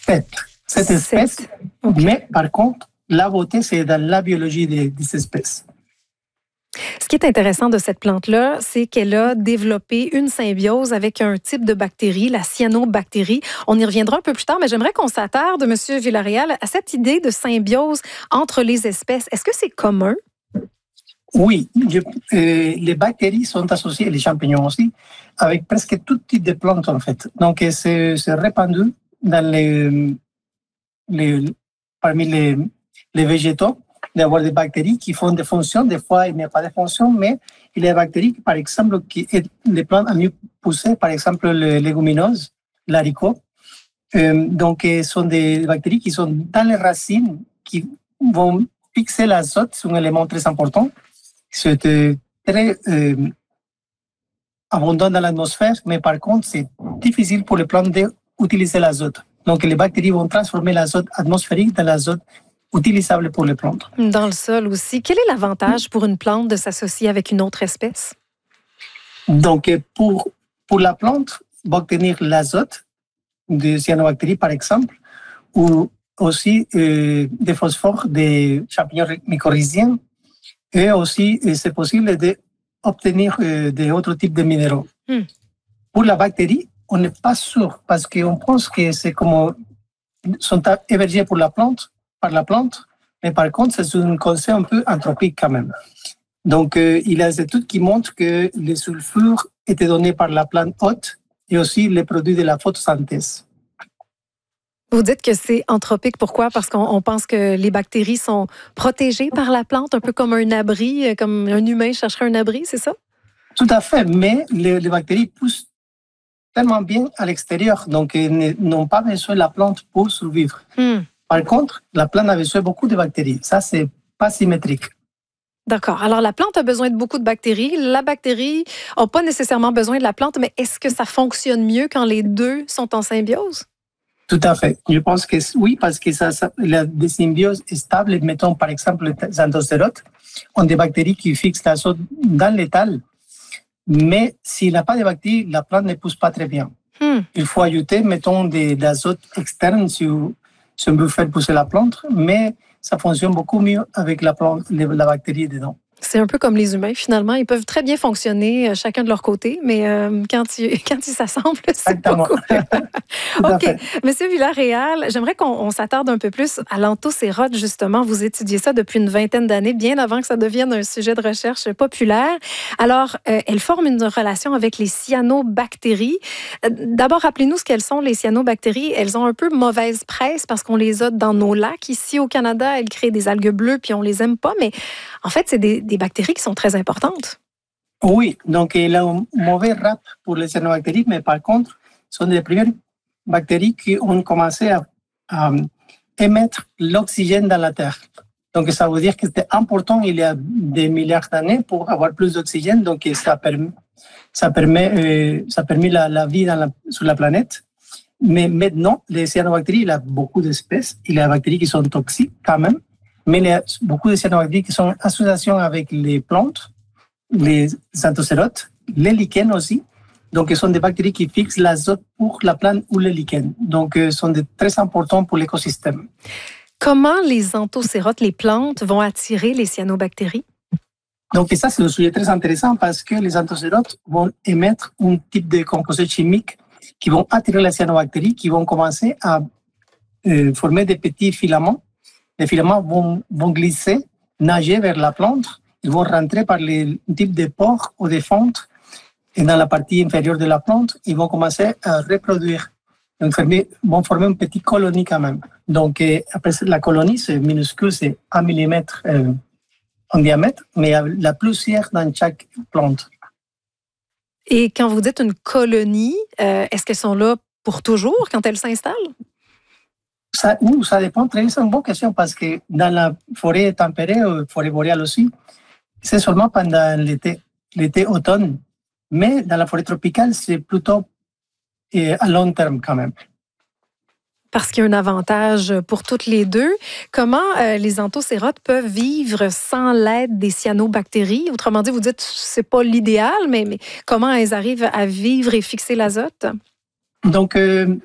Sept espèces, Okay. mais par contre, la beauté, c'est dans la biologie des espèces. Ce qui est intéressant de cette plante-là, c'est qu'elle a développé une symbiose avec un type de bactérie, la cyanobactérie. On y reviendra un peu plus tard, mais j'aimerais qu'on s'attarde, M. Villarreal, à cette idée de symbiose entre les espèces. Est-ce que c'est commun? Oui, les bactéries sont associées, les champignons aussi, avec presque tout type de plantes en fait. Donc c'est répandu dans parmi les végétaux d'avoir des bactéries qui font des fonctions. Des fois, il n'y a pas de fonctions, mais il y a des bactéries, par exemple, qui aident les plantes à mieux pousser, par exemple les légumineuses, l'haricot. Donc, ce sont des bactéries qui sont dans les racines, qui vont fixer l'azote, c'est un élément très important. C'est très abondant dans l'atmosphère, mais par contre, c'est difficile pour les plantes d'utiliser l'azote. Donc, les bactéries vont transformer l'azote atmosphérique dans l'azote utilisable pour les plantes. Dans le sol aussi. Quel est l'avantage pour une plante de s'associer avec une autre espèce? Donc, pour la plante, va obtenir l'azote de cyanobactéries, par exemple, ou aussi des phosphores des champignons mycorhiziens, et aussi, c'est possible d'obtenir d'autres types de minéraux. Pour la bactérie, on n'est pas sûr, parce qu'on pense que c'est comme sont hébergés par la plante, mais par contre, c'est un concept un peu anthropique quand même. Donc, il y a des études qui montrent que les sulfures étaient donnés par la plante hôte et aussi les produits de la photosynthèse. Vous dites que c'est anthropique. Pourquoi? Parce qu'on pense que les bactéries sont protégées par la plante, un peu comme un abri, comme un humain chercherait un abri, c'est ça? Tout à fait, mais les bactéries poussent tellement bien à l'extérieur, donc elles n'ont pas besoin de la plante pour survivre. Par contre, la plante a besoin de beaucoup de bactéries. Ça, c'est pas symétrique. D'accord. Alors, la plante a besoin de beaucoup de bactéries. La bactérie n'a pas nécessairement besoin de la plante, mais est-ce que ça fonctionne mieux quand les deux sont en symbiose? Tout à fait. Je pense que oui, parce que la des symbioses stables, mettons par exemple les anthocérotes, ont des bactéries qui fixent l'azote dans l'étal, mais s'il n'y a pas de bactéries, la plante ne pousse pas très bien. Il faut ajouter, mettons, de l'azote externe si on veut faire pousser la plante, mais ça fonctionne beaucoup mieux avec la bactérie dedans. C'est un peu comme les humains, finalement. Ils peuvent très bien fonctionner chacun de leur côté, mais quand ils s'assemblent, c'est pas cool. OK. Monsieur Villarreal, j'aimerais qu'on s'attarde un peu plus à l'anthocérote, justement. Vous étudiez ça depuis une vingtaine d'années, bien avant que ça devienne un sujet de recherche populaire. Alors, elles forment une relation avec les cyanobactéries. D'abord, rappelez-nous ce qu'elles sont, les cyanobactéries. Elles ont un peu mauvaise presse parce qu'on les a dans nos lacs. Ici, au Canada, elles créent des algues bleues, puis on les aime pas, mais en fait, c'est des bactéries qui sont très importantes. Oui, donc il a un mauvais rap pour les cyanobactéries, mais par contre, ce sont les premières bactéries qui ont commencé à émettre l'oxygène dans la Terre. Donc ça veut dire que c'était important il y a des milliards d'années pour avoir plus d'oxygène, donc ça a permis la vie sur la planète. Mais maintenant, les cyanobactéries, il y a beaucoup d'espèces. Il y a des bactéries qui sont toxiques quand même. Mais il y a beaucoup de cyanobactéries qui sont en association avec les plantes, les anthocérotes, les lichens aussi. Donc, ce sont des bactéries qui fixent l'azote pour la plante ou les lichens. Donc, sont très importants pour l'écosystème. Comment les anthocérotes, les plantes, vont attirer les cyanobactéries? Donc, ça, c'est un sujet très intéressant parce que les anthocérotes vont émettre un type de composés chimiques qui vont attirer les cyanobactéries, qui vont commencer à former des petits filaments. Les filaments vont glisser, nager vers la plante. Ils vont rentrer par les types de pores ou des fentes. Et dans la partie inférieure de la plante, ils vont commencer à reproduire. Donc, vont former une petite colonie quand même. Donc, après, la colonie, c'est minuscule, c'est 1 millimètre en diamètre, mais il y a la plusieurs dans chaque plante. Et quand vous dites une colonie, est-ce qu'elles sont là pour toujours quand elles s'installent? Ça dépend. C'est une bonne question parce que dans la forêt tempérée, forêt boréale aussi, c'est seulement pendant l'été-automne. Mais dans la forêt tropicale, c'est plutôt à long terme quand même. Parce qu'il y a un avantage pour toutes les deux. Comment les anthocérotes peuvent vivre sans l'aide des cyanobactéries? Autrement dit, vous dites que ce n'est pas l'idéal, mais comment elles arrivent à vivre et fixer l'azote? Donc,